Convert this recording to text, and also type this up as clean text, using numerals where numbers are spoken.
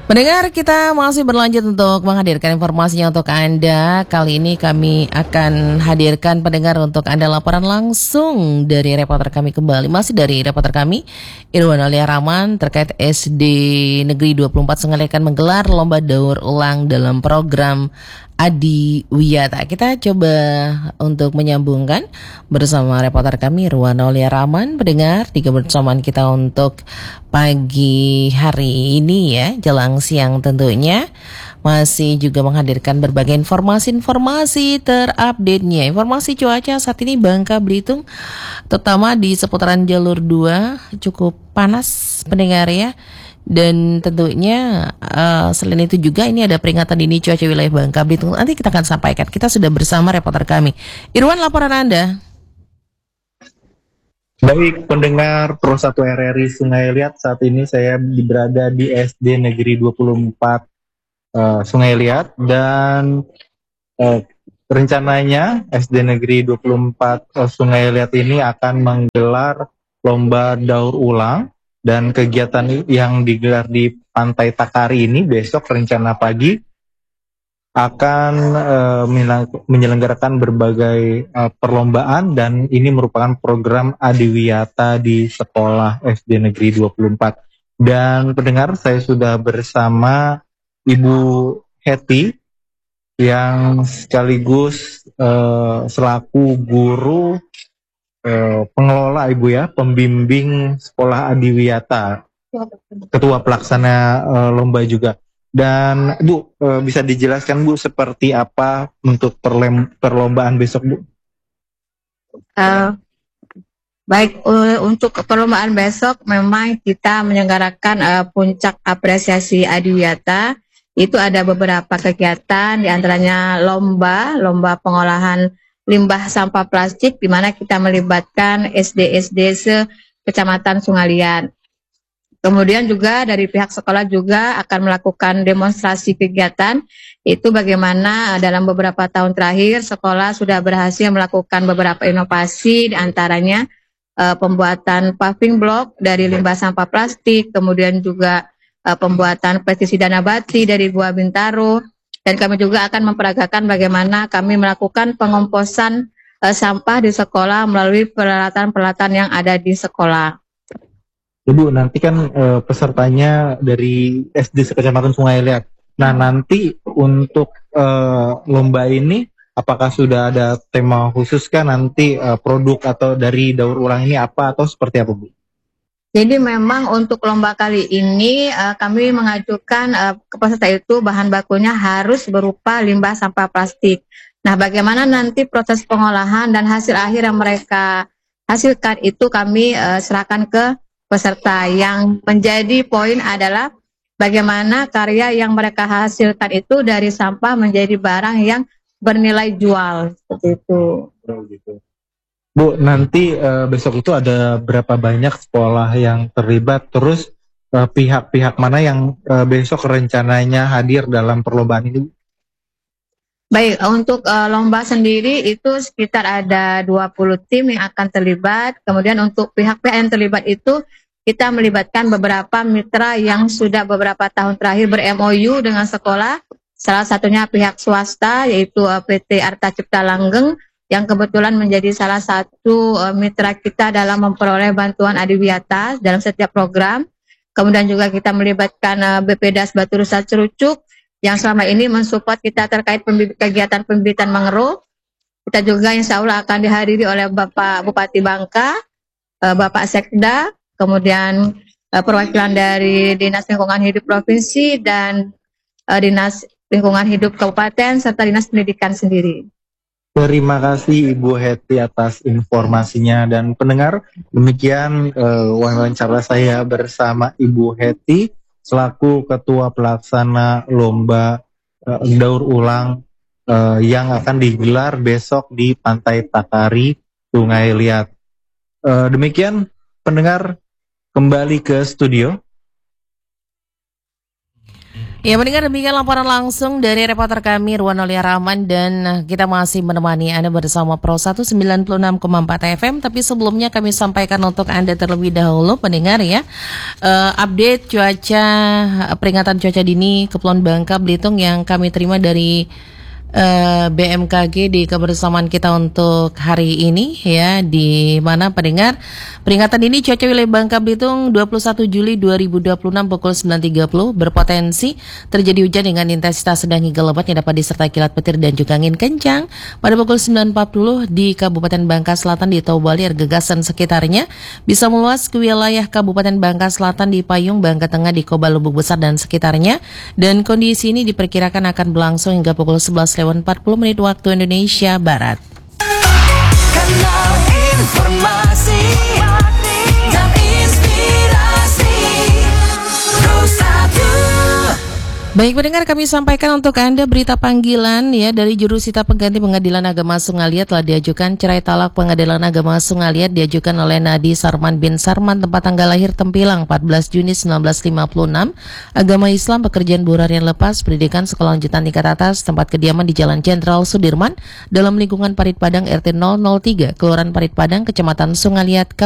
Pendengar, kita masih berlanjut untuk menghadirkan informasinya untuk Anda. Kali ini kami akan hadirkan pendengar untuk Anda laporan langsung dari reporter kami kembali. Masih dari reporter kami, Irwan Aulia Rahman, terkait SD Negeri 24 Sungai akan menggelar lomba daur ulang dalam program Adiwiyata. Kita coba untuk menyambungkan bersama reporter kami Irwan Aulia Rahman. Pendengar, di kebersamaan kita untuk pagi hari ini ya, jelang siang tentunya masih juga menghadirkan berbagai informasi terupdate-nya. Informasi cuaca saat ini Bangka Belitung, terutama di seputaran jalur 2 cukup panas pendengar ya. Dan tentunya selain itu juga ini ada peringatan dini cuaca wilayah Bangka Belitung. Nanti kita akan sampaikan. Kita sudah bersama reporter kami. Irwan, laporan Anda. Baik, pendengar Pro 1 RRI Sungai Liat, saat ini saya berada di SD Negeri 24 Sungai Liat, dan rencananya SD Negeri 24 Sungai Liat ini akan menggelar lomba daur ulang, dan kegiatan yang digelar di Pantai Takari ini besok rencana pagi akan menyelenggarakan berbagai perlombaan, dan ini merupakan program Adiwiyata di sekolah SD Negeri 24. Dan pendengar, saya sudah bersama Ibu Hetty yang sekaligus selaku guru pengelola, Ibu ya, pembimbing sekolah Adiwiyata, ketua pelaksana lomba juga. Dan Bu, bisa dijelaskan Bu seperti apa untuk perlombaan besok, Bu? Baik, untuk perlombaan besok memang kita menyelenggarakan puncak apresiasi Adiwiyata. Itu ada beberapa kegiatan, diantaranya lomba pengolahan limbah sampah plastik, di mana kita melibatkan SD-SD se-Kecamatan Sungai Liat. Kemudian juga dari pihak sekolah juga akan melakukan demonstrasi kegiatan, itu bagaimana dalam beberapa tahun terakhir sekolah sudah berhasil melakukan beberapa inovasi, diantaranya pembuatan paving block dari limbah sampah plastik, kemudian juga pembuatan pestisida nabati dari buah Bintaro, dan kami juga akan memperagakan bagaimana kami melakukan pengomposan sampah di sekolah melalui peralatan-peralatan yang ada di sekolah. Ibu, nanti kan pesertanya dari SD sekecamatan Sungai Liat. Nah, nanti untuk lomba ini apakah sudah ada tema khusus kan nanti produk atau dari daur ulang ini apa atau seperti apa, Bu? Jadi memang untuk lomba kali ini kami mengajukan ke peserta itu bahan bakunya harus berupa limbah sampah plastik. Nah, bagaimana nanti proses pengolahan dan hasil akhir yang mereka hasilkan itu kami serahkan ke peserta. Yang menjadi poin adalah bagaimana karya yang mereka hasilkan itu dari sampah menjadi barang yang bernilai jual, seperti itu. Bu, nanti besok itu ada berapa banyak sekolah yang terlibat, terus pihak-pihak mana yang besok rencananya hadir dalam perlombaan ini? Baik, untuk lomba sendiri itu sekitar ada 20 tim yang akan terlibat. Kemudian untuk pihak-pihak yang terlibat itu kita melibatkan beberapa mitra yang sudah beberapa tahun terakhir ber-MOU dengan sekolah. Salah satunya pihak swasta, yaitu PT Arta Cipta Langgeng, yang kebetulan menjadi salah satu mitra kita dalam memperoleh bantuan Adiwiyata dalam setiap program. Kemudian juga kita melibatkan BPDAS Batu Rusa Cerucuk yang selama ini mensupport kita terkait kegiatan pembibitan mangrove. Kita juga insya Allah akan dihadiri oleh Bapak Bupati Bangka, Bapak Sekda, kemudian perwakilan dari Dinas Lingkungan Hidup Provinsi dan Dinas Lingkungan Hidup Kabupaten serta Dinas Pendidikan sendiri. Terima kasih Ibu Hetty atas informasinya, dan pendengar, demikian wawancara saya bersama Ibu Hetty selaku Ketua Pelaksana Lomba Daur Ulang yang akan digelar besok di Pantai Takari, Sungai Liat. Demikian pendengar, kembali ke studio. Ya, mendengar demikian laporan langsung dari reporter kami Ruwan Aulia Rahman, dan kita masih menemani Anda bersama Pro 196,4 FM. Tapi sebelumnya kami sampaikan untuk Anda terlebih dahulu pendengar ya, update cuaca, peringatan cuaca dini Kepulauan Bangka Belitung yang kami terima dari BMKG di kebersamaan kita untuk hari ini ya, di mana pendengar peringatan ini cuaca wilayah Bangka Belitung 21 Juli 2026 pukul 9.30 berpotensi terjadi hujan dengan intensitas sedang hingga lebat yang dapat disertai kilat petir dan juga angin kencang pada pukul 9.40 di Kabupaten Bangka Selatan, di Tobali, Argegas dan sekitarnya, bisa meluas ke wilayah Kabupaten Bangka Selatan, di Payung, Bangka Tengah, di Koba, Lubuk Besar dan sekitarnya, dan kondisi ini diperkirakan akan berlangsung hingga pukul 11:40 waktu Indonesia Barat. Kanal informasi dan inspirasi Pro 1. Baik pendengar, kami sampaikan untuk Anda berita panggilan ya dari Jurusita Pengganti Pengadilan Agama Sungaliat telah diajukan. Cerai talak Pengadilan Agama Sungaliat diajukan oleh Nadi Sarman bin Sarman, tempat tanggal lahir Tempilang 14 Juni 1956, agama Islam, pekerjaan buruh harian lepas, pendidikan sekolah lanjutan tingkat atas, tempat kediaman di Jalan Jenderal Sudirman dalam lingkungan Parit Padang RT 003, Kelurahan Parit Padang, Kecamatan Sungaliat,